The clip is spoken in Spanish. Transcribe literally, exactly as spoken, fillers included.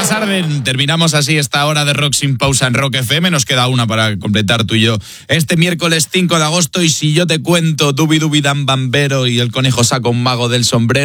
pasar de... Terminamos así esta hora de Rock sin pausa en Rock F M. Nos queda una para completar tú y yo. Este miércoles cinco de agosto, y si yo te cuento Dubi Dubi Dan Bambero y el conejo saca un mago del sombrero.